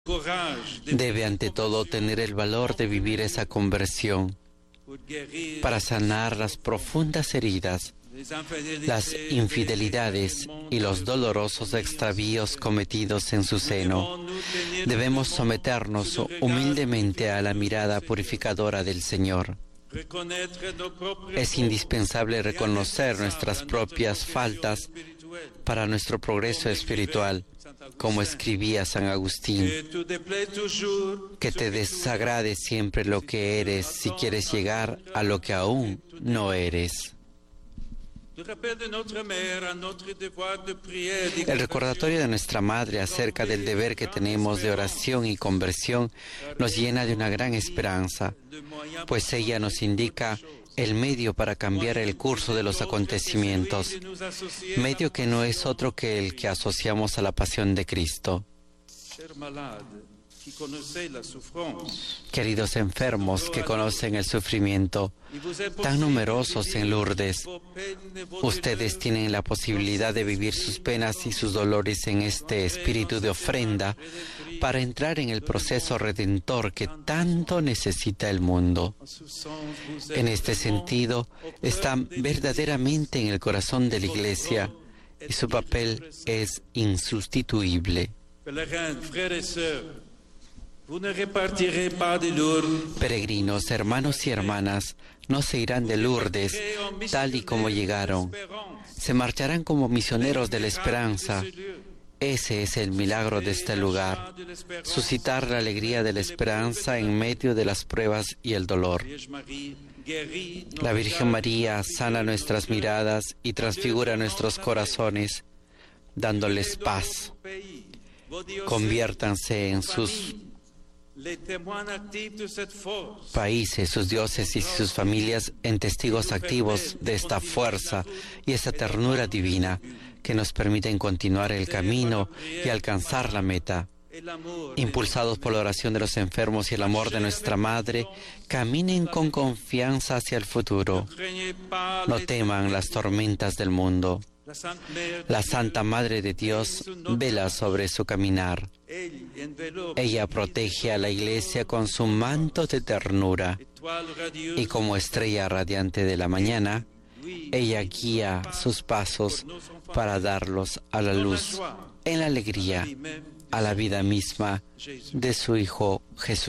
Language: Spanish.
debe ante todo tener el valor de vivir esa conversión para sanar las profundas heridas, las infidelidades y los dolorosos extravíos cometidos en su seno. Debemos someternos humildemente a la mirada purificadora del Señor. Es indispensable reconocer nuestras propias faltas para nuestro progreso espiritual, como escribía San Agustín. Que te desagrade siempre lo que eres si quieres llegar a lo que aún no eres. El recordatorio de nuestra Madre acerca del deber que tenemos de oración y conversión nos llena de una gran esperanza, pues ella nos indica el medio para cambiar el curso de los acontecimientos, medio que no es otro que el que asociamos a la pasión de Cristo. Queridos enfermos que conocen el sufrimiento, tan numerosos en Lourdes, ustedes tienen la posibilidad de vivir sus penas y sus dolores en este espíritu de ofrenda para entrar en el proceso redentor que tanto necesita el mundo. En este sentido, están verdaderamente en el corazón de la Iglesia y su papel es insustituible. Peregrinos, hermanos y hermanas, no se irán de Lourdes tal y como llegaron. Se marcharán como misioneros de la esperanza. Ese es el milagro de este lugar, suscitar la alegría de la esperanza en medio de las pruebas y el dolor. La Virgen María sana nuestras miradas y transfigura nuestros corazones, dándoles paz. Conviértanse en sus países, sus dioses y sus familias en testigos activos de esta fuerza y esta ternura divina que nos permiten continuar el camino y alcanzar la meta. Impulsados por la oración de los enfermos y el amor de nuestra Madre, caminen con confianza hacia el futuro. No teman las tormentas del mundo. La Santa Madre de Dios vela sobre su caminar. Ella protege a la Iglesia con su manto de ternura y como estrella radiante de la mañana, ella guía sus pasos para darlos a la luz en la alegría, a la vida misma de su Hijo Jesús.